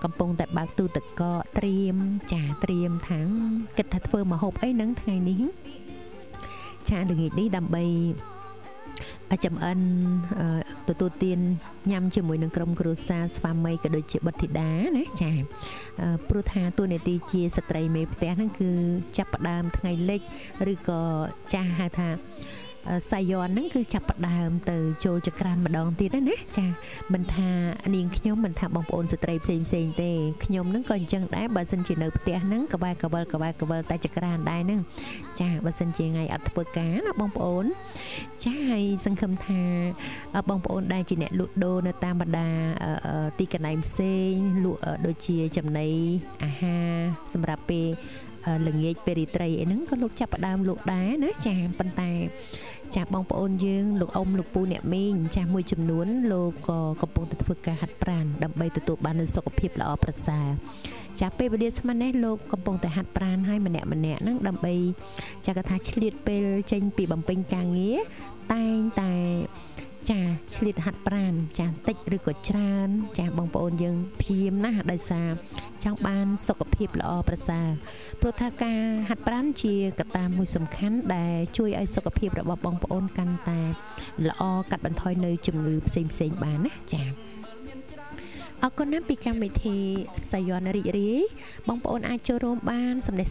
កំពុងតែបើកទូទឹកកកត្រៀមថាងគិតថាធ្វើម្ហូបអីហ្នឹងថ្ងៃនេះចាល្ងាចនេះដើម្បីចំអិនទទួលទានញ៉ាំជាមួយនឹងក្រុមគ្រួសារស្វាមីក៏ដូចជាបុត្រធីតាណាចាព្រោះថាតួនាទីជាស្ត្រីមេផ្ទះហ្នឹងគឺចាប់ផ្ដើមថ្ងៃលិចឬក៏ចាស់ហៅថាសាយ័នហ្នឹងគឺចាប់ផ្ដើមទៅចូលចក្រានម្ដងទៀតណាចាមិនថានាងខ្ញុំមិនថាបងប្អូនស្ត្រីផ្សេងទេខ្ញុំហ្នឹងក៏អញ្ចឹងដែរបើសិនជានៅផ្ទះហ្នឹងកវ៉ាកវលតែចក្រានដែរហ្នឹងចាបើសិនជាថ្ងៃអត់ធ្វើការណាបងប្អូនចាហើយសង្ឃឹមថាបងប្អូនដែលជាអ្នកលក់ដូរនៅតាមបណ្ដាទីកន្លែងផ្សេងលក់ដូចជាចំណីអាហារសម្រាប់ពេលល្ងាចពេលរាត្រីអីហ្នឹងក៏លោកចាប់ផ្ដើមលក់ដែរណាចាប៉ុន្តែចាបងប្អូនយើងលោកអ៊ំលោកពូអ្នកមីងចាមួយចំនួនលោកក៏កំពុងតែធ្វើការហាត់ប្រាណដើម្បីទទួលបាននូវសុខភាពល្អប្រសើរចាពេលវេលាស្មាននេះលោកកំពុងតែហាត់ប្រាណឲ្យម្នាក់ហ្នឹងដើម្បីចាគាត់ថាឆ្លៀតពេលចេញពីបំពេញការងារតែងតែចាឆ្លៀតហាត់ប្រាណចាតិចឬក៏ច្រើនចាបងប្អូនយើងព្យាយាមណាស់ដោយសារចង់បានសុខភាពល្អប្រសើរព្រោះថាការហាត់ប្រាណជាកត្តាមួយសំខាន់ដែលជួយឲ្យសុខភាពរបស់បងប្អូនកាន់តែល្អកាត់បន្ថយនៅជំងឺផ្សេងបានណាចាអរគុណណាស់ពីកម្មវិធីសាយ័នរីករាយបងប្អូនអាចចូលរួមបានសំណេះ